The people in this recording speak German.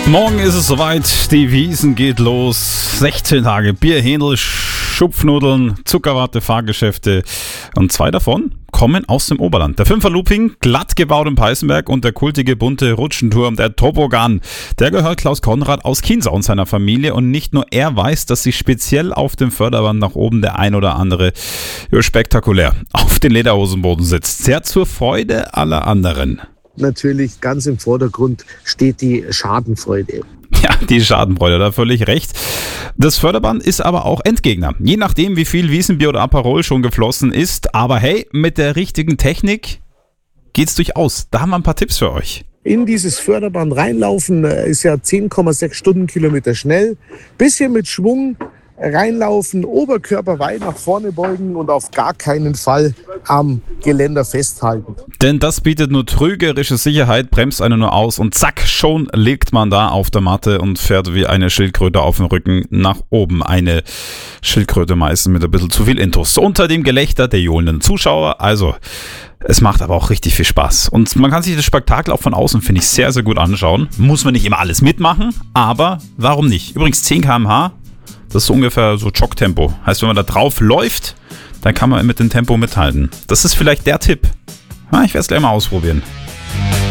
Morgen ist es soweit, die Wiesn geht los. 16 Tage Bier, Händel, Schupfnudeln, Zuckerwatte, Fahrgeschäfte und 2 davon kommen aus dem Oberland. Der 5er Looping, glatt gebaut im Peißenberg, und der kultige bunte Rutschenturm, der Toboggan. Der gehört Klaus Konrad aus Chiemsau und seiner Familie, und nicht nur er weiß, dass sich speziell auf dem Förderband nach oben der ein oder andere spektakulär auf den Lederhosenboden sitzt. Sehr zur Freude aller anderen. Natürlich ganz im Vordergrund steht die Schadenfreude. Ja, die Schadenfreude, da völlig recht. Das Förderband ist aber auch Endgegner. Je nachdem, wie viel Wiesenbier oder Aperol schon geflossen ist. Aber hey, mit der richtigen Technik geht's durchaus. Da haben wir ein paar Tipps für euch. In dieses Förderband reinlaufen ist ja 10,6 Stundenkilometer schnell. Bisschen mit Schwung reinlaufen, Oberkörper weit nach vorne beugen und auf gar keinen Fall am Geländer festhalten. Denn das bietet nur trügerische Sicherheit, bremst einen nur aus und zack, schon liegt man da auf der Matte und fährt wie eine Schildkröte auf dem Rücken nach oben. Eine Schildkröte meistens mit ein bisschen zu viel Intus. Unter dem Gelächter der johlenden Zuschauer. Also, es macht aber auch richtig viel Spaß. Und man kann sich das Spektakel auch von außen, finde ich, sehr, sehr gut anschauen. Muss man nicht immer alles mitmachen, aber warum nicht? Übrigens 10 km/h. Das ist so ungefähr so Jogtempo. Heißt, wenn man da drauf läuft, dann kann man mit dem Tempo mithalten. Das ist vielleicht der Tipp. Ich werde es gleich mal ausprobieren.